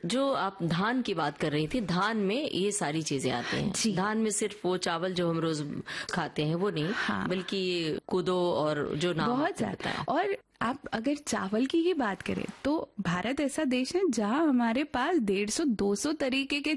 जो आप धान की बात कर रही थी, धान में ये सारी चीजें आती हैं। धान में सिर्फ वो चावल जो हम रोज खाते हैं वो नहीं, बल्कि कोदो और जो नाम बहुत ज्यादा है। और आप अगर चावल की ही बात करें तो भारत ऐसा देश है जहाँ हमारे पास 150-200 तरीके के